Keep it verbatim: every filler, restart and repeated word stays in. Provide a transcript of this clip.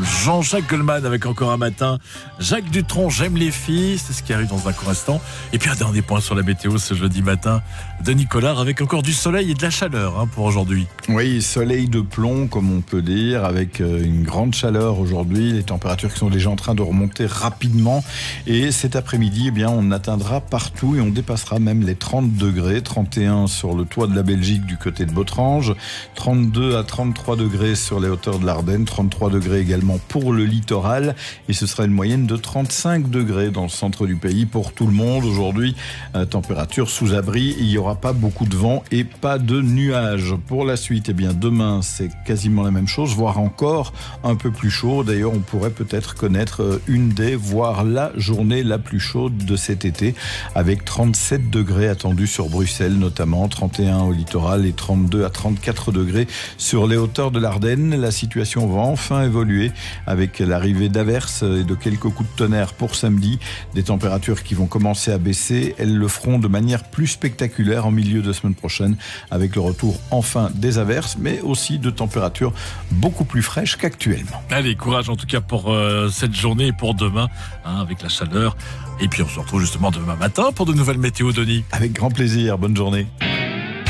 Jean-Jacques Goldman avec encore un matin. Jacques Dutronc, j'aime les filles. C'est ce qui arrive dans un court instant. Et puis un dernier point sur la météo ce jeudi matin de Nicolas avec encore du soleil et de la chaleur hein, pour aujourd'hui. Oui, soleil de plomb comme on peut dire, avec une grande chaleur aujourd'hui. Les températures qui sont déjà en train de remonter rapidement. Et cet après-midi, eh bien, on atteindra partout et on dépassera même les trente degrés. trente et un sur le toit de la Belgique du côté de Botrange. trente-deux à trente-trois degrés sur les hauteurs de l'Ardenne. trente-trois degrés également pour le littoral. Et ce sera une moyenne de trente-cinq degrés dans le centre du pays pour tout le monde. Aujourd'hui, euh, température sous abri. Il n'y aura pas beaucoup de vent et pas de nuages. Pour la suite, eh bien, demain, c'est quasiment la même chose, voire encore un peu plus chaud. D'ailleurs, on pourrait peut-être connaître une des, voire la journée la plus chaude de cet été, avec trente-sept degrés attendus sur Bruxelles notamment, trente et un au littoral et trente-deux à trente-quatre degrés sur les hauteurs de l'Ardenne. La situation va enfin évoluer avec l'arrivée d'averses et de quelques coups de tonnerre pour samedi. Des températures qui vont commencer à baisser. Elles le feront de manière plus spectaculaire en milieu de semaine prochaine avec le retour enfin des averses, mais aussi de températures beaucoup plus fraîches qu'actuellement. Allez, courage en tout cas pour euh, cette journée et pour demain hein, avec la chaleur. Et puis on se retrouve justement demain matin pour de nouvelles météos, Denis. Avec grand plaisir, bonne journée.